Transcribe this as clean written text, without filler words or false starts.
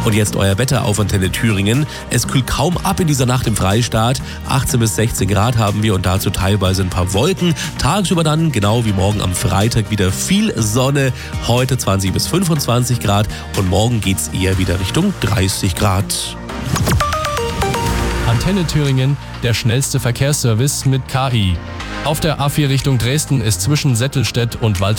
Und jetzt euer Wetter auf Antenne Thüringen. Es kühlt kaum ab in dieser Nacht im Freistaat. 18 bis 16 Grad haben wir und dazu teilweise ein paar Wolken. Tagsüber dann, genau wie morgen am Freitag, wieder viel Sonne. Heute 20 bis 25 Grad und morgen geht's eher wieder Richtung 30 Grad. Antenne Thüringen, der schnellste Verkehrsservice mit KI. Auf der A4 Richtung Dresden ist zwischen Settelstedt und